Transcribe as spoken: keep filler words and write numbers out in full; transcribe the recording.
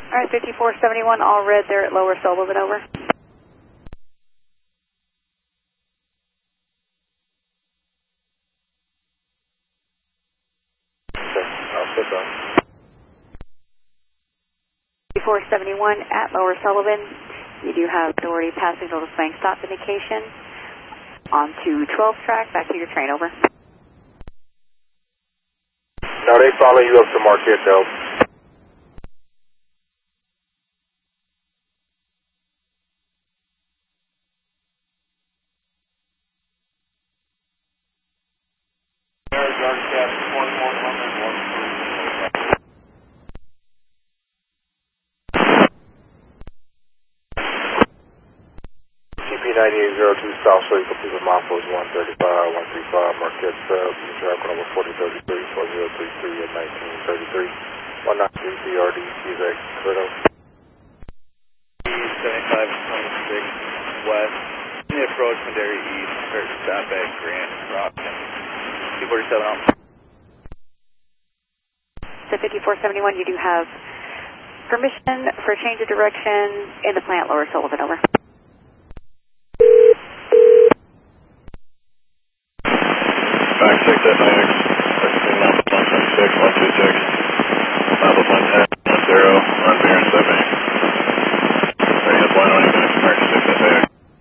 All right, fifty-four seventy-one, all red there at Lower Sullivan, over. fifty-four seventy-one at Lower Sullivan, you do have authority passing over flank stop indication onto twelfth track, back to your train, over. No, they follow you up to Marquette, though. ninety-eight oh two South Street, complete with Mafos one thirty-five, one thirty-five, Marquette Sub, traffic number forty thirty-three, forty thirty-three at nineteen thirty-three, one ninety-three C R D, Quebec, Curto. seventy-five twenty-six West, in the approach, Madera East, start stop at Grant, Rockton, two forty-seven out. So fifty-four seventy-one, you do have permission for change of direction in the plant, Lower Sullivan, over. Back six at nine.